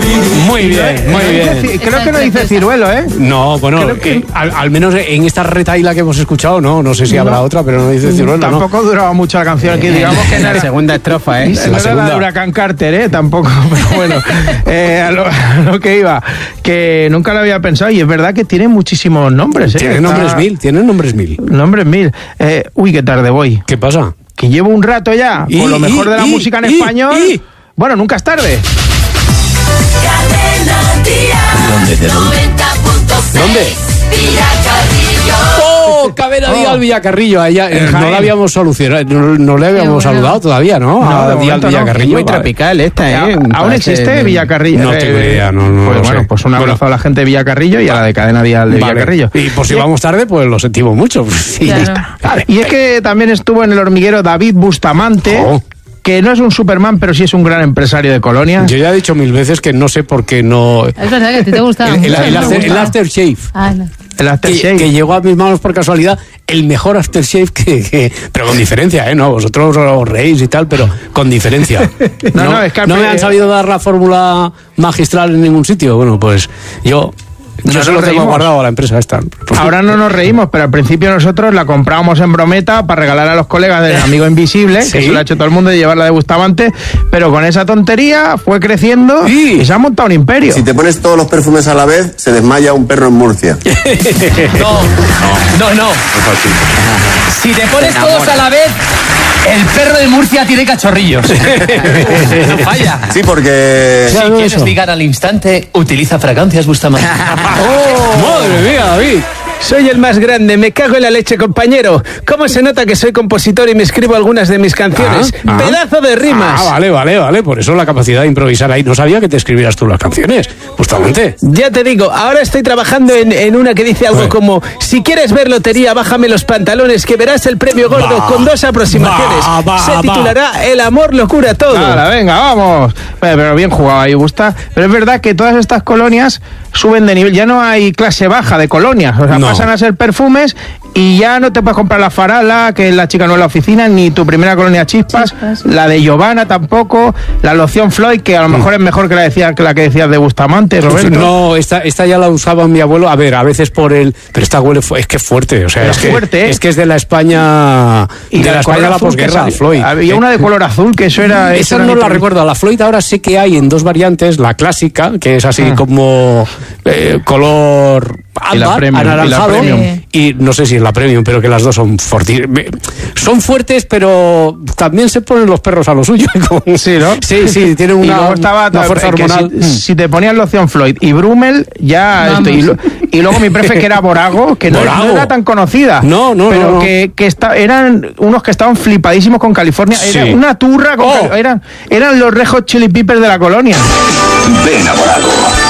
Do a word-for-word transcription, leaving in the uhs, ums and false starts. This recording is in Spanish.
Muy bien, muy bien. Creo que no dice ciruelo, ¿eh? No, bueno, Creo que- eh, al, al menos en esta retaíla que hemos escuchado, no, no sé si habrá No. otra, pero no dice ciruelo, ¿no? Tampoco duraba mucho la canción aquí, digamos que en no la era, segunda estrofa, ¿eh? no la era la segunda. de Huracán Carter, ¿eh? Tampoco, pero bueno, eh, a, lo, a lo que iba, que nunca lo había pensado y es verdad que tiene muchísimos nombres, ¿eh? Tiene Está- nombres mil, tiene nombres mil. Nombres mil. Eh, uy, qué tarde voy. ¿Qué pasa? Que llevo un rato ya Y- con lo mejor y- de la y- música en y- español. y- Bueno, nunca es tarde. ¿Dónde? ¿Dónde? ¡Oh! Cadena Oh. Dial Villacarrillo. Allá, eh, En no Jaén. la habíamos solucionado, no, no le habíamos Qué bueno. saludado todavía, ¿no? No, A de Dial momento no. Villacarrillo. Muy vale. tropical esta, ¿eh? ¿Aún Parece- existe Villacarrillo? No tengo Eh, idea, no, no pues lo bueno, sé. pues un abrazo Bueno. a la gente de Villacarrillo y a la de Cadena Dial de Vale. Villacarrillo. Y por si vamos tarde, pues lo sentimos mucho. Pues sí, Claro. ya está. Vale. Y es que también estuvo en El Hormiguero David Bustamante, Oh. que no es un Superman, pero sí es un gran empresario de Colonia. Yo ya he dicho mil veces que no sé por qué no... Es verdad que a ti te gusta. El, el- mucho, el me after- gusta. el aftershave. Ah, no. El aftershave. Que, que llegó a mis manos por casualidad el mejor aftershave que, que pero con diferencia, ¿eh? No, vosotros os reís y tal, pero con diferencia. No, no, es que al no me fin- han sabido dar la fórmula magistral en ningún sitio. Bueno, pues yo, yo No se nos lo tengo reímos. guardado a la empresa esta. Ahora no nos reímos, pero al principio nosotros la comprábamos en brometa para regalar a los colegas del Amigo Invisible, Sí. que se lo ha hecho todo el mundo de llevarla de Bustamante, pero con esa tontería fue creciendo Sí. y se ha montado un imperio. Si te pones todos los perfumes a la vez, se desmaya un perro en Murcia. No, no, no. Si te pones todos a la vez, el perro de Murcia tiene cachorrillos. No falla. Sí, porque... Si Claro, quieres eso. ligar al instante, utiliza fragancias Bustamante. ¡Madre mía, David! Soy el más grande, me cago en la leche, compañero. ¿Cómo se nota que soy compositor y me escribo algunas de mis canciones? Ah, ah. Pedazo de rimas. Ah, vale, vale, vale. Por eso la capacidad de improvisar ahí. No sabía que te escribieras tú las canciones, justamente. Ya te digo, ahora estoy trabajando en, en una que dice algo Joder. como: si quieres ver lotería, bájame los pantalones, que verás el premio gordo Va, con dos aproximaciones. va, va, Se va. titulará El amor lo cura todo. Hala, venga, vamos. Bueno, pero bien jugado ahí, Gusta. Pero es verdad que todas estas colonias suben de nivel. Ya no hay clase baja de colonias. O sea, No. pasan a ser perfumes y ya no te puedes comprar la Farala, que es la chica no en la oficina, ni tu primera colonia Chispas, Chispas. la de Giovanna tampoco, la loción Floyd, que a lo mejor es mejor que la, decía, que la que decías de Bustamante, Roberto. No, esta, esta ya la usaba mi abuelo. A ver, a veces por el. Pero esta huele. fu- Es que es fuerte. O sea, Pero es que, fuerte, ¿eh? es que es de la España. Y de la color España de la azul que posguerra, sale- Floyd. Había Eh, una de color azul, que eso era... eso Esa era no mi la pri- recuerdo. La Floyd ahora sí que hay en dos variantes. La clásica, que es así Ah. como eh, color Y la ámbar, premium, y la anaranjado. premium. Y no sé si es la premium, pero que las dos son fuertes. Son fuertes, pero también se ponen los perros a lo suyo. Sí, ¿no? Sí, sí, tienen Y una, luego estaba una fuerza que hormonal. Si, si te ponías loción Floyd y Brummel, ya Vamos. esto. Y, lo- y luego mi prefe, que era Borago, que no, Borago. no era tan conocida. No, no, pero no, no. que, que esta- eran unos que estaban flipadísimos con California. Era Sí. una turra con Oh. Cali- eran, eran los Red Hot Chili Peppers de la colonia. Ven a Borago.